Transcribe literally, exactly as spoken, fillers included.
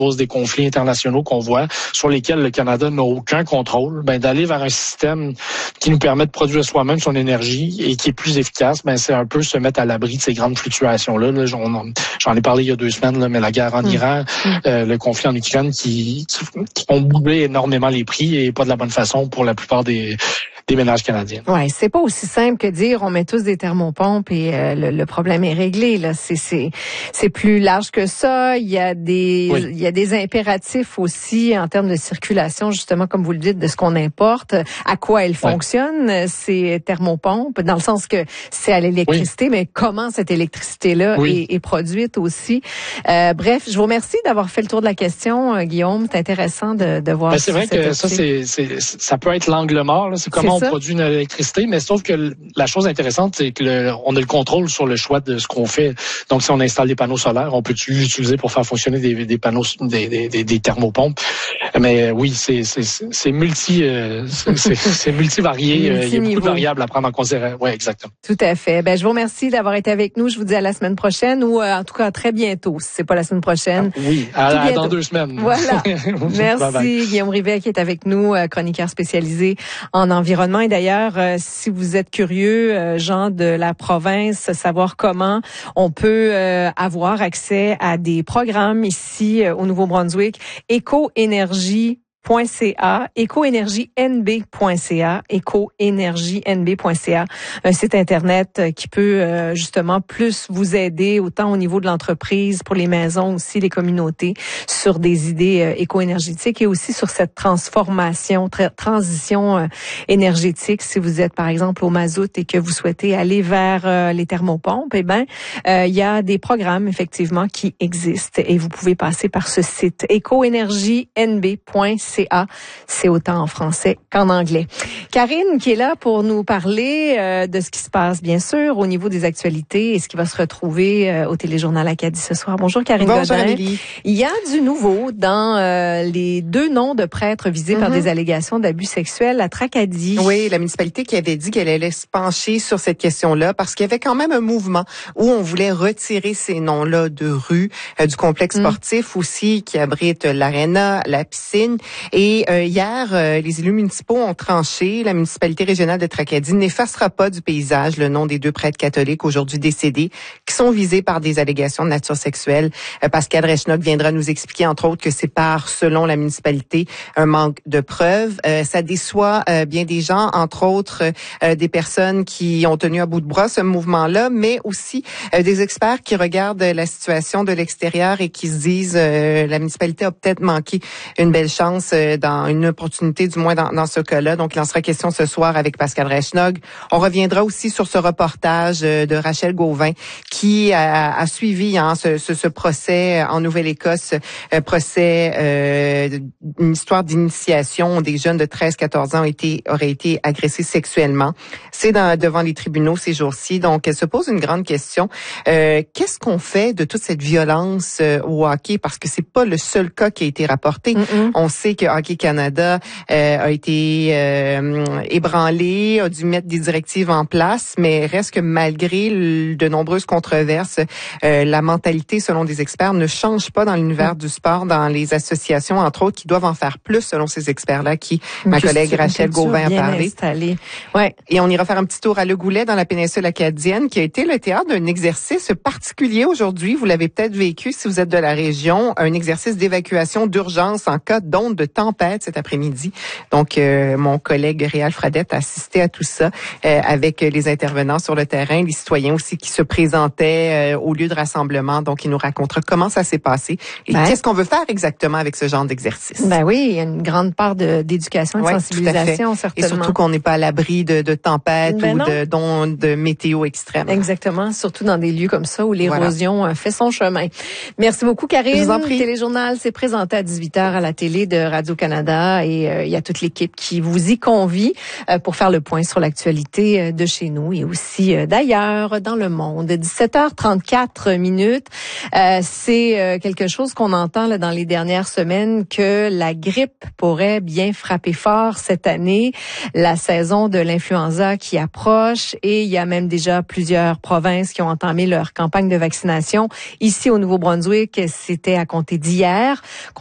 cause des conflits internationaux qu'on voit, sur lesquels le Canada n'a aucun contrôle, ben d'aller vers un système qui nous permet de produire soi-même son énergie et qui est plus efficace, ben c'est un peu se mettre à l'abri de ces grandes fluctuations-là. Là, j'en, j'en ai parlé il y a deux semaines, là, mais la guerre en mmh. Iran, mmh. Euh, le conflit en Ukraine qui, qui, qui ont bougé énormément les prix et pas de la bonne façon pour la plupart des des ménages canadiens. Ouais, c'est pas aussi simple que dire on met tous des thermopompes et euh, le, le problème est réglé. Là, c'est c'est c'est plus large que ça. Il y a des oui. il y a des impératifs aussi en termes de circulation, justement comme vous le dites, de ce qu'on importe, à quoi elles fonctionnent ouais. ces thermopompes, dans le sens que c'est à l'électricité, oui. mais comment cette électricité-là oui. est, est produite aussi. Euh, bref, je vous remercie d'avoir fait le tour de la question, euh, Guillaume. C'est intéressant de, de voir. Ben, c'est vrai que ça c'est, c'est ça peut être l'angle mort. Là. C'est comment on produit une électricité, mais sauf que la chose intéressante, c'est que le, on a le contrôle sur le choix de ce qu'on fait. Donc, si on installe des panneaux solaires, on peut l'utiliser pour faire fonctionner des, des panneaux, des, des, des thermopompes. Mais oui, c'est, c'est, c'est multi, euh, c'est, c'est multivarié. Euh, il y a beaucoup de variables à prendre en considération. Oui, exactement. Tout à fait. Ben, je vous remercie d'avoir été avec nous. Je vous dis à la semaine prochaine ou euh, en tout cas à très bientôt. Si c'est pas la semaine prochaine. Ah, oui, à, à dans deux semaines. Voilà. Merci, bye bye. Guillaume Rivet qui est avec nous, euh, chroniqueur spécialisé en environnement. Et d'ailleurs, euh, si vous êtes curieux, euh, gens de la province, savoir comment on peut euh, avoir accès à des programmes ici euh, au Nouveau-Brunswick, éco-énergie point c a, éco-énergie n b point c a, éco-énergie n b point c a, un site internet qui peut euh, justement plus vous aider autant au niveau de l'entreprise, pour les maisons aussi, les communautés, sur des idées euh, éco-énergétiques et aussi sur cette transformation, tra- transition euh, énergétique. Si vous êtes par exemple au mazout et que vous souhaitez aller vers euh, les thermopompes, eh ben euh, il y a des programmes effectivement qui existent et vous pouvez passer par ce site éco-énergie n b point c a. C A, c'est autant en français qu'en anglais. Karine qui est là pour nous parler euh, de ce qui se passe, bien sûr, au niveau des actualités et ce qui va se retrouver euh, au Téléjournal Acadie ce soir. Bonjour Karine Bonjour, Godin. Amélie. Il y a du nouveau dans euh, les deux noms de prêtres visés mm-hmm. par des allégations d'abus sexuels à Tracadie. Oui, la municipalité qui avait dit qu'elle allait se pencher sur cette question-là parce qu'il y avait quand même un mouvement où on voulait retirer ces noms-là de rue, euh, du complexe mm. sportif aussi qui abrite l'aréna, la piscine. Et euh, hier, euh, les élus municipaux ont tranché. La municipalité régionale de Tracadie n'effacera pas du paysage le nom des deux prêtres catholiques aujourd'hui décédés qui sont visés par des allégations de nature sexuelle. Euh, Pascal Rechnock viendra nous expliquer, entre autres, que c'est par, selon la municipalité, un manque de preuves. Euh, ça déçoit euh, bien des gens, entre autres euh, des personnes qui ont tenu à bout de bras ce mouvement-là, mais aussi euh, des experts qui regardent la situation de l'extérieur et qui se disent euh, la municipalité a peut-être manqué une belle chance dans une opportunité, du moins dans, dans ce cas-là. Donc, il en sera question ce soir avec Pascal Rechnock. On reviendra aussi sur ce reportage de Rachel Gauvin qui a, a suivi hein, ce, ce, ce procès en Nouvelle-Écosse, euh, procès, euh, une histoire d'initiation. Des jeunes de treize à quatorze ans ont été, auraient été agressés sexuellement. C'est dans, devant les tribunaux ces jours-ci. Donc, elle se pose une grande question. Euh, qu'est-ce qu'on fait de toute cette violence euh, au hockey? Parce que c'est pas le seul cas qui a été rapporté. Mm-mm. On sait que Hockey Canada euh, a été euh, ébranlé, a dû mettre des directives en place, mais reste que malgré le, de nombreuses controverses, euh, la mentalité, selon des experts, ne change pas dans l'univers mmh. du sport, dans les associations, entre autres, qui doivent en faire plus, selon ces experts-là, qui une ma culture, collègue Rachel Gauvin a parlé. Ouais. Et on ira faire un petit tour à Le Goulet, dans la péninsule acadienne, qui a été le théâtre d'un exercice particulier aujourd'hui. Vous l'avez peut-être vécu si vous êtes de la région, un exercice d'évacuation d'urgence en cas d'onde de tempête cet après-midi. Donc, euh, mon collègue Réal Fradette a assisté à tout ça euh, avec les intervenants sur le terrain, les citoyens aussi qui se présentaient euh, au lieu de rassemblement. Donc, il nous racontera comment ça s'est passé et ben, qu'est-ce qu'on veut faire exactement avec ce genre d'exercice. Ben oui, il y a une grande part de, d'éducation et de ouais, sensibilisation, certainement. Et surtout qu'on n'est pas à l'abri de, de tempêtes ben ou non. de d'ondes de météo extrêmes. Exactement, surtout dans des lieux comme ça où l'érosion voilà. fait son chemin. Merci beaucoup, Karine. Je vous en prie. Téléjournal s'est présenté à dix-huit heures à la télé de Radio Radio-Canada et euh, il y a toute l'équipe qui vous y convie euh, pour faire le point sur l'actualité de chez nous et aussi euh, d'ailleurs dans le monde. dix-sept heures trente-quatre minutes, euh, c'est euh, quelque chose qu'on entend là, dans les dernières semaines que la grippe pourrait bien frapper fort cette année. La saison de l'influenza qui approche et il y a même déjà plusieurs provinces qui ont entamé leur campagne de vaccination. Ici au Nouveau-Brunswick, c'était à compter d'hier.